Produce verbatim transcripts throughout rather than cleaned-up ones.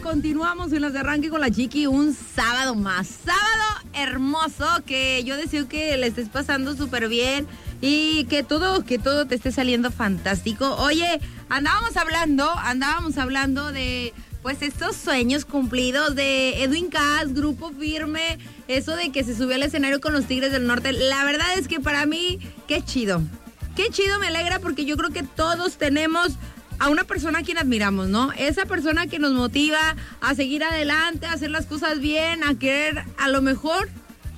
continuamos en las de Arranque con la Chiqui, un sábado más, sábado hermoso, que yo deseo que le estés pasando súper bien y que todo, que todo te esté saliendo fantástico. Oye, andábamos hablando, andábamos hablando de pues estos sueños cumplidos de Edwin Cass, Grupo Firme, eso de que se subió al escenario con los Tigres del Norte. La verdad es que para mí, qué chido, qué chido, me alegra porque yo creo que todos tenemos a una persona a quien admiramos, ¿no? Esa persona que nos motiva a seguir adelante, a hacer las cosas bien, a querer a lo mejor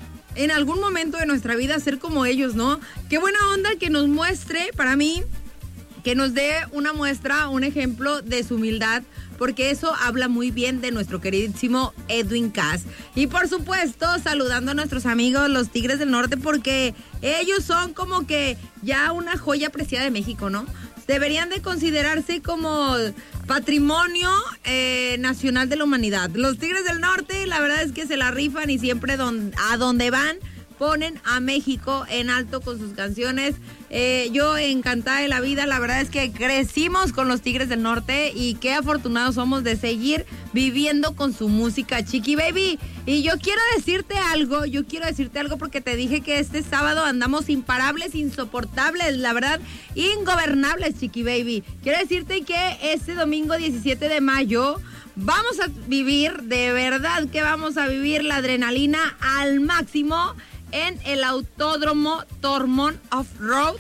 en algún momento de nuestra vida ser como ellos, ¿no? Qué buena onda que nos muestre, para mí, que nos dé una muestra, un ejemplo de su humildad, porque eso habla muy bien de nuestro queridísimo Edwin Cass. Y por supuesto, saludando a nuestros amigos los Tigres del Norte, porque ellos son como que ya una joya apreciada de México, ¿no? Deberían de considerarse como patrimonio eh, nacional de la humanidad. Los Tigres del Norte, la verdad es que se la rifan y siempre don, a donde van ponen a México en alto con sus canciones. Eh, yo encantada de la vida, la verdad es que crecimos con los Tigres del Norte y qué afortunados somos de seguir viviendo con su música, Chiqui Baby. Y yo quiero decirte algo, yo quiero decirte algo porque te dije que este sábado andamos imparables, insoportables, la verdad, ingobernables, Chiqui Baby. Quiero decirte que este domingo diecisiete de mayo vamos a vivir, de verdad que vamos a vivir la adrenalina al máximo en el Autódromo Tormont Off-Road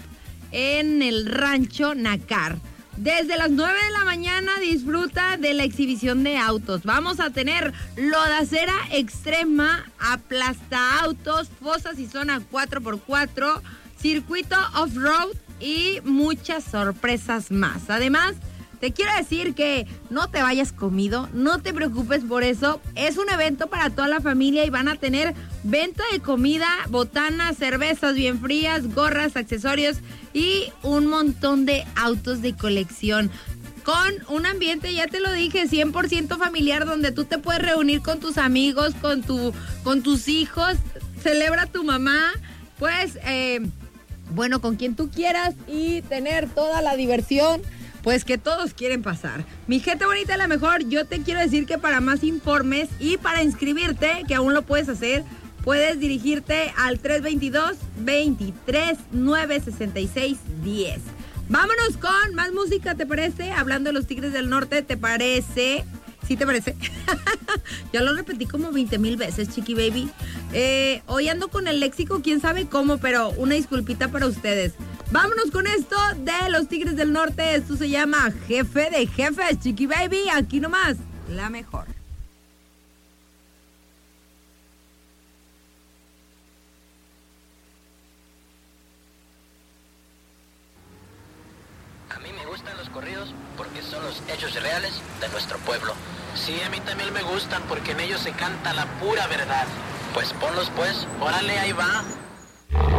en el Rancho Nacar. Desde las nueve de la mañana disfruta de la exhibición de autos. Vamos a tener lodacera extrema, aplasta autos, fosas y zona cuatro por cuatro, circuito off-road y muchas sorpresas más. Además, te quiero decir que no te vayas comido, no te preocupes por eso. Es un evento para toda la familia y van a tener venta de comida, botanas, cervezas bien frías, gorras, accesorios y un montón de autos de colección. Con un ambiente, ya te lo dije, cien por ciento familiar, donde tú te puedes reunir con tus amigos, con, tu, con tus hijos, celebra a tu mamá, pues, eh, bueno, con quien tú quieras y tener toda la diversión pues que todos quieren pasar. Mi gente bonita, a lo mejor yo te quiero decir que para más informes y para inscribirte, que aún lo puedes hacer, puedes dirigirte al tres veintidós, veintitrés, nueve sesenta y seis, diez. Vámonos con más música, ¿te parece? Hablando de los Tigres del Norte, ¿te parece? ¿Sí te parece? Ya lo repetí como veinte mil veces, Chiqui Baby. Eh, hoy ando con el léxico, quién sabe cómo, pero una disculpita para ustedes. Vámonos con esto de los Tigres del Norte. Esto se llama Jefe de Jefes, Chiqui Baby. Aquí nomás, la mejor. A mí me gustan los corridos porque son los hechos reales de nuestro pueblo. Sí, a mí también me gustan porque en ellos se canta la pura verdad. Pues ponlos pues, órale, ahí va.